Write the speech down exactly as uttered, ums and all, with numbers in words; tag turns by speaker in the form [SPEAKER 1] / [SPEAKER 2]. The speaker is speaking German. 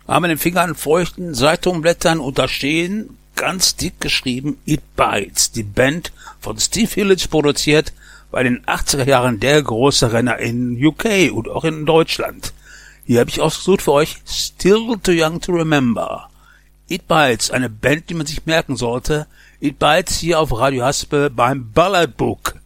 [SPEAKER 1] Haben den Finger an feuchten Zeitungsblättern und da stehen, ganz dick geschrieben, It Bites, die Band von Steve Hillage produziert, war in den achtziger Jahren der große Renner in U K und auch in Deutschland. Hier habe ich ausgesucht für euch Still Too Young to Remember. It Bites, eine Band, die man sich merken sollte. It Bites hier auf Radio Haspel beim Ballad Book.